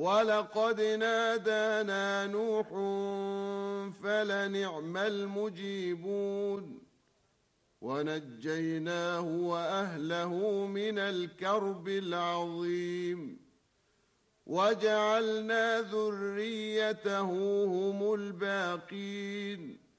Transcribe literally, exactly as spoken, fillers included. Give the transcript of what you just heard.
ولقد نادانا نوح فلنعم المجيبون ونجيناه وأهله من الكرب العظيم وجعلنا ذريته هم الباقين